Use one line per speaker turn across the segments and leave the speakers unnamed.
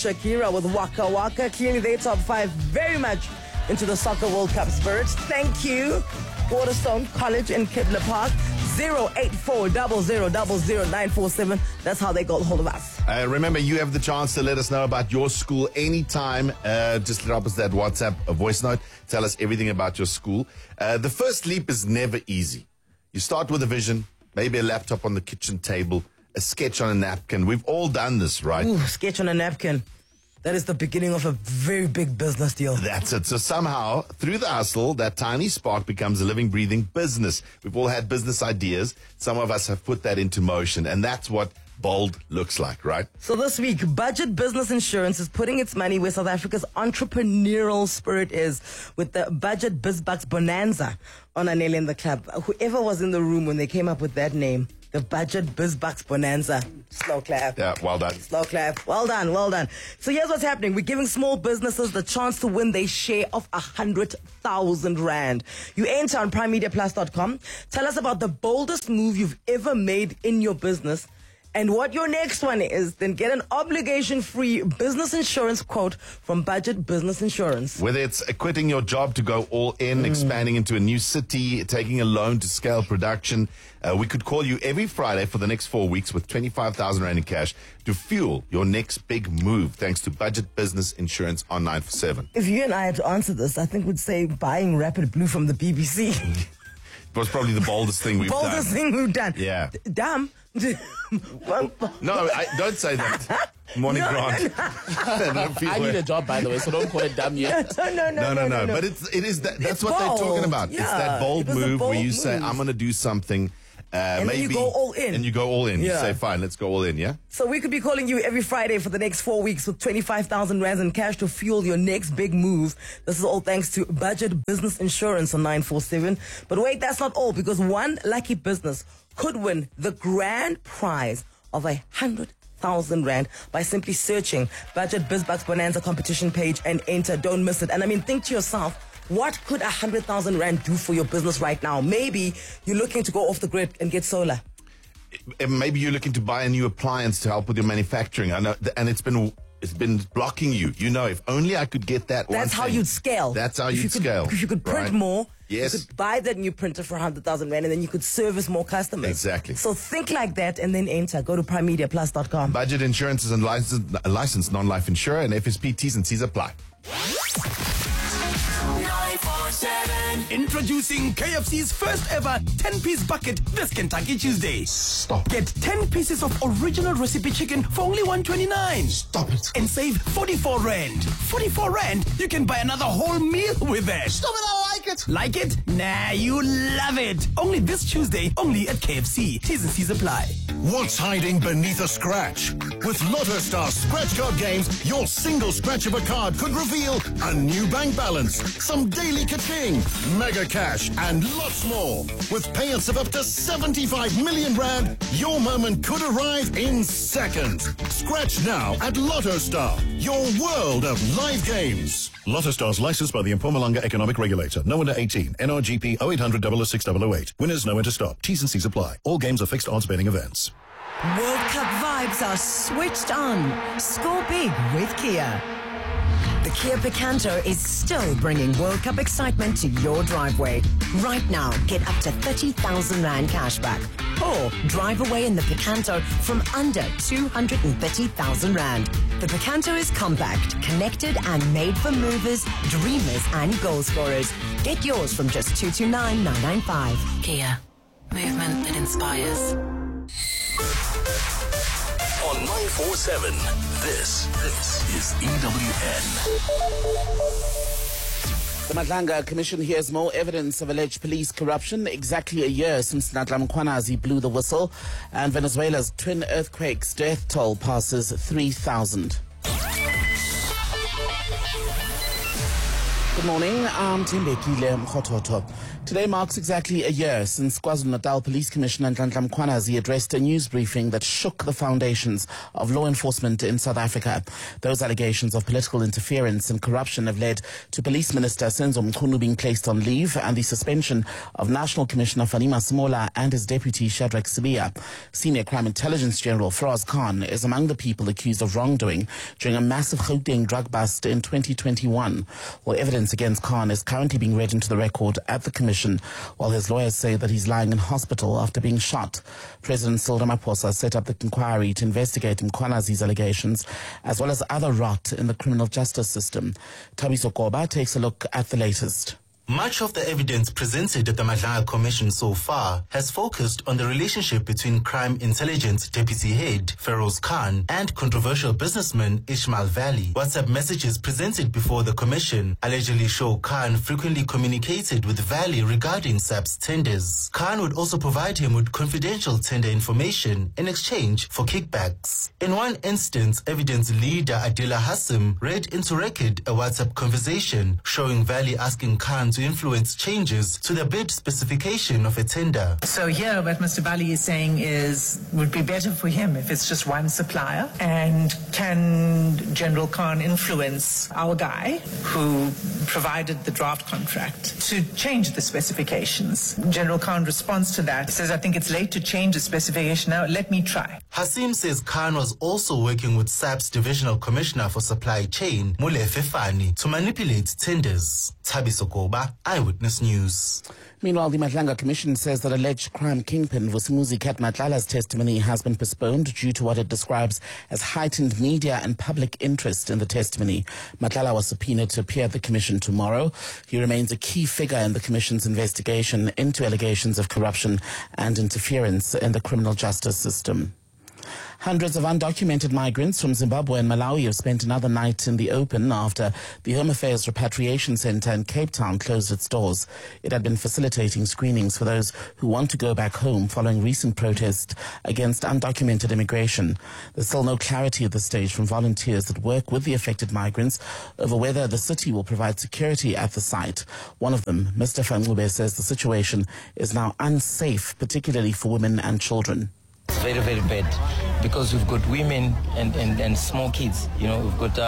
Shakira with Waka Waka. Clearly they top 5 very much into the Soccer World Cup spirit. Thank you, Waterstone College in Kibler Park. 08400000947. That's how they got hold of us.
Remember, you have the chance to let us know about your school anytime. Just drop us that WhatsApp voice note. Tell us everything about your school. The first leap is never easy. You start with a vision, maybe a laptop on the kitchen table, a sketch on a napkin. We've all done this, right?
Ooh, sketch on a napkin. That is the beginning of a very big business deal.
That's it. So somehow, through the hustle, that tiny spark becomes a living, breathing business. We've all had business ideas. Some of us have put that into motion, and that's what bold looks like, right?
So this week, Budget Business Insurance is putting its money where South Africa's entrepreneurial spirit is with the Budget BizBucks Bonanza on Anele in the Club. Whoever was in the room when they came up with that name, the Budget BizBucks Bonanza. Slow clap.
Yeah, well done.
Slow clap. Well done, well done. So here's what's happening. We're giving small businesses the chance to win their share of 100,000 Rand. You enter on primemediaplus.com. Tell us about the boldest move you've ever made in your business and what your next one is. Then get an obligation-free business insurance quote from Budget Business Insurance.
Whether it's quitting your job to go all in, expanding into a new city, taking a loan to scale production, we could call you every Friday for the next 4 weeks with 25,000 Rand in cash to fuel your next big move, thanks to Budget Business Insurance on 947.
If you and I had to answer this, I think we'd say buying Rapid Blue from the BBC.
It was probably the boldest thing we've done.
Boldest thing we've done.
Yeah.
Damn.
No, don't say that. Morning, Grant.
I need a job, by the way, so don't call it dumb yet.
No. But it is that. That's what
bold.
they're talking about.
Yeah,
it's that bold
it was a
move
bold
where you
move.
say, "I'm going to do something."
And
maybe
then you go all in.
And you go all in.
Yeah.
You say, "Fine, let's go all in." Yeah.
So we could be calling you every Friday for the next 4 weeks with 25,000 Rands in cash to fuel your next big move. This is all thanks to Budget Business Insurance on 947. But wait, that's not all, because one lucky business could win the grand prize of 100,000 Rand by simply searching Budget BizBucks Bonanza competition page and enter. Don't miss it. And I mean, think to yourself, what could 100,000 Rand do for your business right now? Maybe you're looking to go off the grid and get solar.
Maybe you're looking to buy a new appliance to help with your manufacturing. I know, and it's been blocking you. You know, if only I could get that.
That's how you'd scale.
That's how you'd scale.
If you could print
right?
more,
yes.
You could buy that new printer for 100,000 Rand and then you could service more customers.
Exactly.
So think like that and then enter. Go to primemediaplus.com.
Budget Insurance is a licensed non-life insurer, and FSP T's and C's apply.
947. Introducing KFC's first ever 10-piece bucket this Kentucky Tuesday.
Stop.
Get 10 pieces of original recipe chicken for only 129.
Stop it.
And save 44 Rand. 44 Rand, you can buy another whole meal with that.
Stop it, I like it.
Like it? Nah, you love it. Only this Tuesday, only at KFC. T's and C's apply.
What's hiding beneath a scratch? With Lotto Star scratch card games, your single scratch of a card could reveal a new bank balance, some daily ka-ching, mega cash, and lots more. With payouts of up to 75 million Rand, your moment could arrive in seconds. Scratch now at Lotto Star, your world of live games. Lotto Star's licensed by the Mpumalanga Economic Regulator. No under 18. NRGP 0800 006 008. Winners know when to stop. T's and C's apply. All games are fixed odds betting events.
World Cup vibes are switched on. Score big with Kia. The Kia Picanto is still bringing World Cup excitement to your driveway. Right now, get up to 30,000 Rand cashback. Or drive away in the Picanto from under 230,000 Rand. The Picanto is compact, connected, and made for movers, dreamers, and goal scorers. Get yours from just 229,995.
Kia. Movement that inspires.
On 947, this is EWN.
The Madlanga Commission hears more evidence of alleged police corruption exactly a year since Natlam Kwanazi blew the whistle, and Venezuela's twin earthquakes death toll passes 3,000. Good morning, I'm Tembekile Mkhototo. Today marks exactly a year since KwaZulu-Natal Police Commissioner Nhlanhla Mkhwanazi addressed a news briefing that shook the foundations of law enforcement in South Africa. Those allegations of political interference and corruption have led to Police Minister Senzo Mchunu being placed on leave and the suspension of National Commissioner Fanima Simola and his deputy Shadrack Sibiya. Senior Crime Intelligence General Feroz Khan is among the people accused of wrongdoing during a massive Gauteng drug bust in 2021. Well, evidence against Khan is currently being read into the record at the Commission, while his lawyers say that he's lying in hospital after being shot. President Cyril Ramaphosa set up the inquiry to investigate Mkhwanazi's allegations, as well as other rot in the criminal justice system. Thabiso Koba takes a look at the latest.
Much of the evidence presented at the Madlanga Commission so far has focused on the relationship between Crime Intelligence Deputy Head Feroz Khan and controversial businessman Ishmael Valley. WhatsApp messages presented before the Commission allegedly show Khan frequently communicated with Valley regarding SAP's tenders. Khan would also provide him with confidential tender information in exchange for kickbacks. In one instance, evidence leader Adila Hassim read into record a WhatsApp conversation showing Valley asking Khan to influence changes to the bid specification of a tender.
So here what Mr. Bali is saying would be better for him if it's just one supplier, and can General Khan influence our guy who provided the draft contract to change the specifications? General Khan responds to that, says, I think it's late to change the specification now, let me try.
Hassim says Khan was also working with SAP's Divisional Commissioner for Supply Chain, Molefe Fani, to manipulate tenders. Thabiso Koba, Eyewitness News.
Meanwhile, the Madlanga Commission says that alleged crime kingpin Vusimuzi Matlala's testimony has been postponed due to what it describes as heightened media and public interest in the testimony. Matlala was subpoenaed to appear at the Commission tomorrow. He remains a key figure in the Commission's investigation into allegations of corruption and interference in the criminal justice system. Hundreds of undocumented migrants from Zimbabwe and Malawi have spent another night in the open after the Home Affairs Repatriation Centre in Cape Town closed its doors. It had been facilitating screenings for those who want to go back home following recent protests against undocumented immigration. There's still no clarity at this stage from volunteers that work with the affected migrants over whether the city will provide security at the site. One of them, Mr. Fangube, says the situation is now unsafe, particularly for women and children.
It's very, very bad because we've got women and small kids, you know, we've got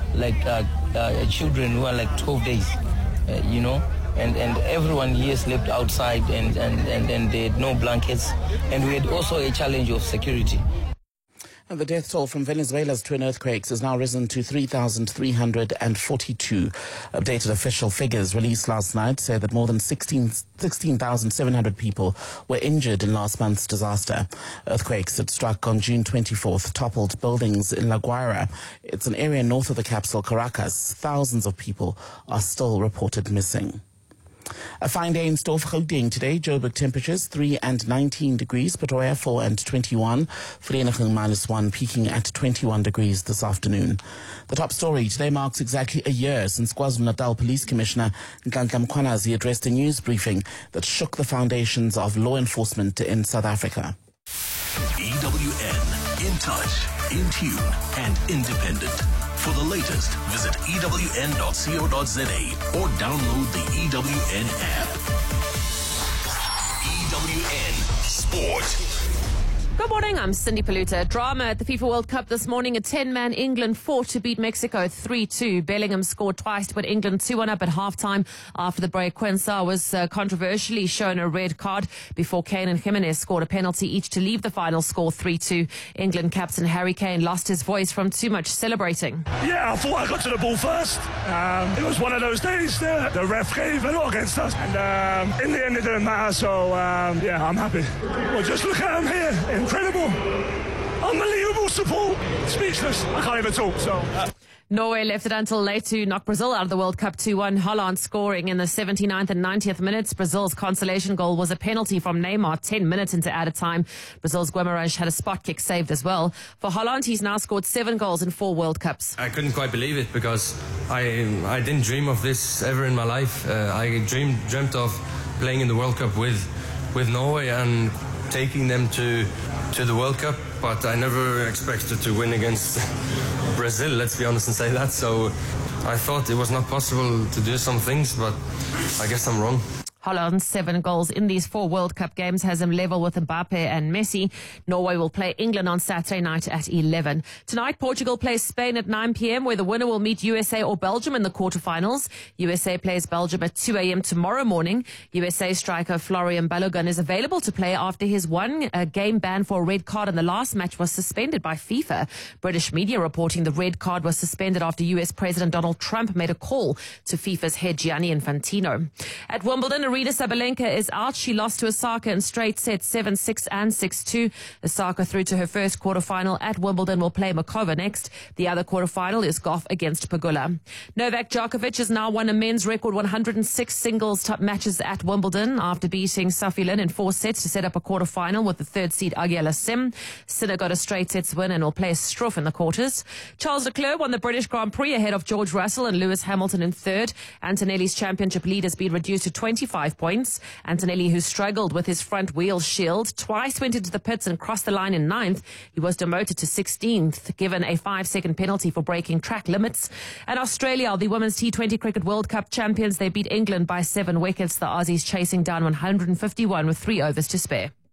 children who are like 12 days, you know, and everyone here slept outside and they had no blankets, and we had also a challenge of security.
And the death toll from Venezuela's twin earthquakes has now risen to 3,342. Updated official figures released last night say that more than 16,700 people were injured in last month's disaster. Earthquakes that struck on June 24th toppled buildings in La Guaira. It's an area north of the capital, Caracas. Thousands of people are still reported missing. A fine day in store for Gauteng today. Joburg temperatures 3 and 19 degrees, Pretoria 4 and 21, Vereeniging -1, peaking at 21 degrees this afternoon. The top story today marks exactly a year since KwaZulu-Natal Police Commissioner Nhlanhla Mkhwanazi addressed a news briefing that shook the foundations of law enforcement in South Africa.
EWN, in touch, in tune, and independent. For the latest, visit ewn.co.za or download the EWN app. EWN Sport.
Good morning, I'm Cindy Paluta. Drama at the FIFA World Cup this morning. A 10-man England fought to beat Mexico 3-2. Bellingham scored twice to put England 2-1 up at halftime. After the break, Quensah was controversially shown a red card before Kane and Jimenez scored a penalty each to leave the final score 3-2. England captain Harry Kane lost his voice from too much celebrating.
Yeah, I thought I got to the ball first. It was one of those days the ref gave a lot against us. And in the end, it didn't matter. So, yeah, I'm happy. Well, just look at him here. Incredible. Unbelievable support. Speechless. I can't even talk, so...
Norway left it until late to knock Brazil out of the World Cup 2-1. Holland scoring in the 79th and 90th minutes. Brazil's consolation goal was a penalty from Neymar 10 minutes into added time. Brazil's Guimarães had a spot kick saved as well. For Holland, he's now scored 7 goals in 4 World Cups.
I couldn't quite believe it because I didn't dream of this ever in my life. I dreamt of playing in the World Cup with Norway and taking them to the World Cup, but I never expected to win against Brazil, let's be honest and say that. So I thought it was not possible to do some things, but I guess I'm wrong.
Holland's 7 goals in these 4 World Cup games has him level with Mbappe and Messi. Norway will play England on Saturday night at 11. Tonight, Portugal plays Spain at 9 p.m, where the winner will meet USA or Belgium in the quarterfinals. USA plays Belgium at 2 a.m. tomorrow morning. USA striker Florian Balogun is available to play after his one-game ban for a red card in the last match was suspended by FIFA. British media reporting the red card was suspended after US President Donald Trump made a call to FIFA's head Gianni Infantino. At Wimbledon, Aryna Sabalenka is out. She lost to Osaka in straight sets 7-6 and 6-2. Osaka through to her first quarterfinal. At Wimbledon will play Makova next. The other quarterfinal is Goff against Pegula. Novak Djokovic has now won a men's record 106 singles top matches at Wimbledon after beating Safilin in 4 sets to set up a quarterfinal with the third seed Auger Aliassime. Sinner got a straight sets win and will play Struff in the quarters. Charles Leclerc won the British Grand Prix ahead of George Russell and Lewis Hamilton in third. Antonelli's championship lead has been reduced to 25 points. Antonelli, who struggled with his front wheel shield, twice went into the pits and crossed the line in 9th. He was demoted to 16th, given a 5-second penalty for breaking track limits. And Australia, the Women's T20 Cricket World Cup champions, they beat England by 7 wickets. The Aussies chasing down 151 with 3 overs to spare.